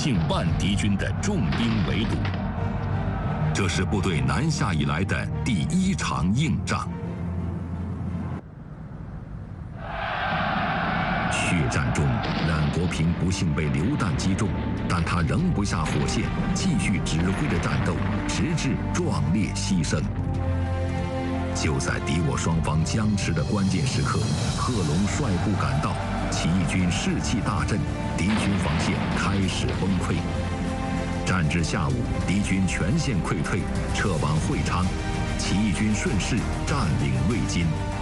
近万敌军的重兵围堵。这是部队南下以来的第一场硬仗。血战中，冉国平不幸被榴弹击中，但他仍不下火线，继续指挥着战斗，直至壮烈牺牲。就在敌我双方僵持的关键时刻，贺龙率部赶到，起义军士气大振，敌军防线开始崩溃。战至下午，敌军全线溃退，撤往会昌，起义军顺势占领瑞金。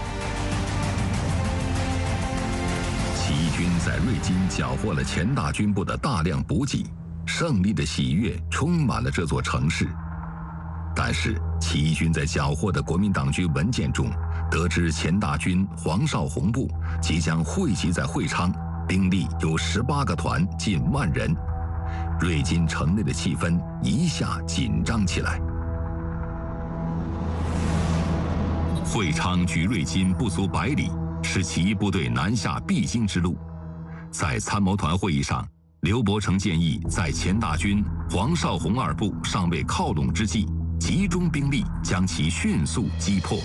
起义军在瑞金缴获了钱大军部的大量补给，胜利的喜悦充满了这座城市。但是，起义军在缴获的国民党军文件中，得知钱大军黄绍竑部即将汇集在会昌，兵力有18个团，近10000人。瑞金城内的气氛一下紧张起来。会昌距瑞金不足100里，是起义部队南下必经之路。在参谋团会议上，刘伯承建议在钱大军、黄绍竑2部尚未靠拢之际，集中兵力将其迅速击破。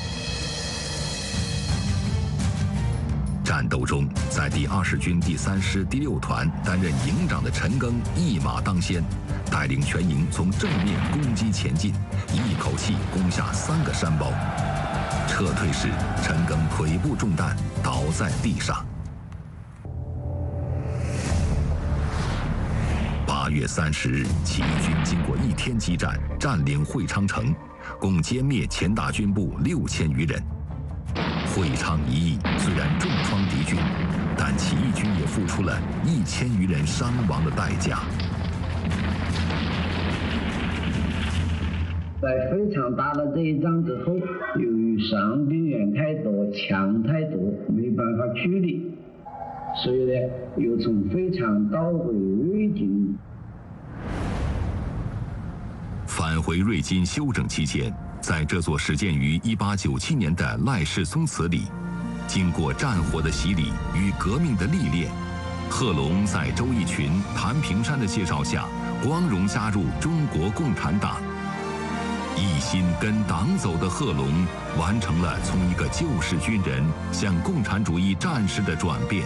战斗中，在第20军第3师第6团担任营长的陈赓一马当先，带领全营从正面攻击前进，一口气攻下3个山包。撤退时，陈赓腿部中弹，倒在地上。8月30日，起义军经过1天激战，占领会昌城，共歼灭钱大军部6000余人。会昌一役虽然重创敌军，但起义军也付出了1000余人伤亡的代价。 在非常打了这一仗之后，由于伤兵员太多，枪太多，没办法驱离，所以呢，又从非常倒回瑞金。 返回瑞金休整期间，在这座始建于1897年的赖世松祠里，经过战火的洗礼与革命的历练，贺龙在周逸群、谭平山的介绍下，光荣加入中国共产党。一心跟党走的贺龙，完成了从一个旧式军人向共产主义战士的转变。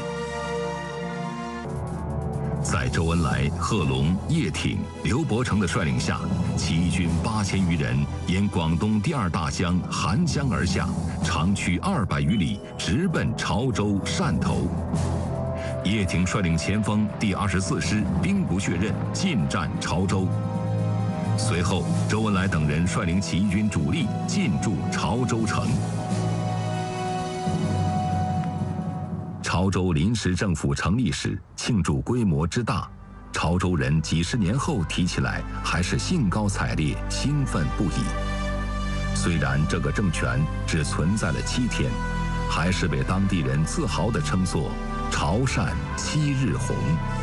在周恩来、贺龙、叶挺、刘伯承的率领下，起义军8000余人沿广东第2大江韩江而下，长驱200余里，直奔潮州、汕头。叶挺率领前锋第24师兵不血刃进占潮州。随后，周恩来等人率领起义军主力进驻潮州城。潮州临时政府成立时，庆祝规模之大，潮州人几十年后提起来还是兴高采烈、兴奋不已。虽然这个政权只存在了7天，还是被当地人自豪地称作“潮汕7日红”。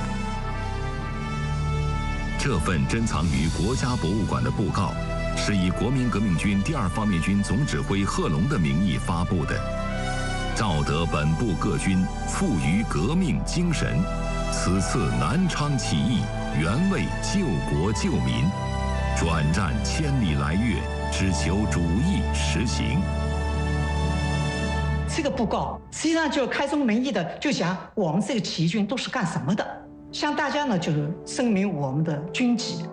这份珍藏于国家博物馆的布告，是以国民革命军第2方面军总指挥贺龙的名义发布的。召得本部各军富于革命精神，此次南昌起义原为救国救民，转战千里来月，只求主义实行。 这个布告实际上就开宗明义的就讲我们这个起义军都是干什么的，向大家呢就是声明我们的军纪。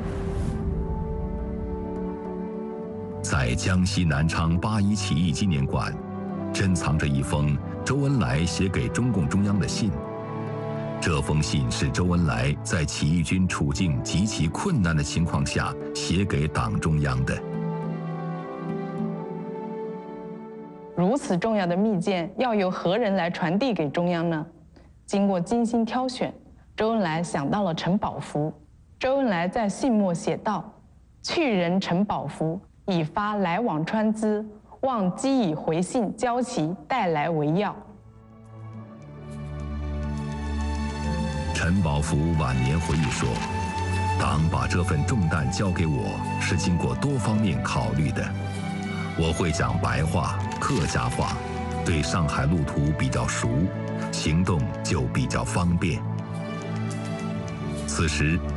在江西南昌8·1起义纪念馆，珍藏着一封周恩来写给中共中央的信。这封信是周恩来在起义军处境极其困难的情况下写给党中央的。 如此重要的密件，要由何人来传递给中央呢？经过精心挑选，周恩来想到了陈宝福。周恩来在信末写道：“去人陈宝福，已发来往川资，望机以回信交其带来为要。” 陈宝福晚年回忆说：“党把这份重担交给我，是经过多方面考虑的。我会讲白话、客家话，对上海路途比较熟，行动就比较方便。”此时